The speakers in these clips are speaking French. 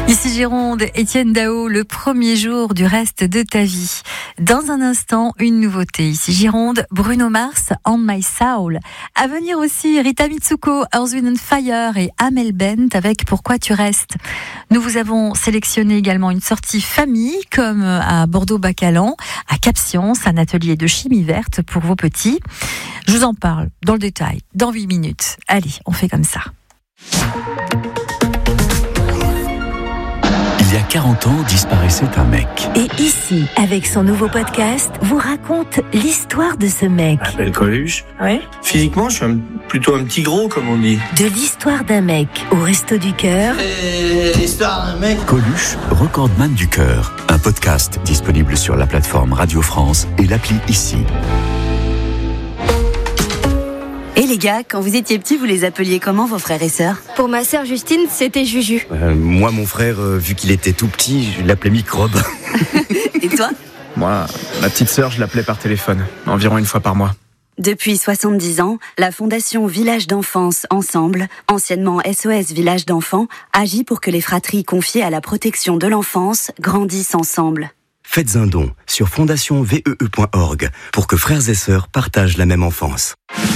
Ici Gironde, Étienne Dao, le premier jour du reste de ta vie. Dans un instant, une nouveauté. Ici Gironde, Bruno Mars, On My Soul. À venir aussi, Rita Mitsuko, Earth, Wind and Fire et Amel Bent avec Pourquoi tu restes. Nous vous avons sélectionné également une sortie famille, comme à Bordeaux-Bacalan, à Cap Science, un atelier de chimie verte pour vos petits. Je vous en parle dans le détail, dans 8 minutes. Allez, on fait comme ça. Il y a 40 ans, disparaissait un mec. Et ici, avec son nouveau podcast, vous raconte l'histoire de ce mec. Je m'appelle Coluche. Oui. Physiquement, je suis plutôt un petit gros, comme on dit. De l'histoire d'un mec au Resto du Cœur. L'histoire d'un mec. Coluche, recordman du cœur. Un podcast disponible sur la plateforme Radio France et l'appli Ici. Et les gars, quand vous étiez petits, vous les appeliez comment vos frères et sœurs ? Pour ma sœur Justine, c'était Juju. Moi, mon frère, vu qu'il était tout petit, je l'appelais Microbe. Et toi ? Moi, ma petite sœur, je l'appelais par téléphone, environ une fois par mois. Depuis 70 ans, la Fondation Village d'Enfance Ensemble, anciennement SOS Village d'Enfants, agit pour que les fratries confiées à la protection de l'enfance grandissent ensemble. Faites un don sur fondationvee.org pour que frères et sœurs partagent la même enfance.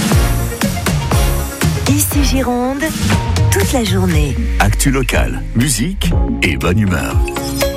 Ici Gironde, toute la journée. Actu locale, musique et bonne humeur.